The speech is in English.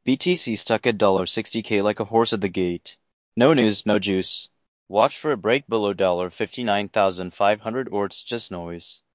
BTC stuck at $60K like a horse at the gate. No news, no juice. Watch for a break below $59,500 or it's just noise.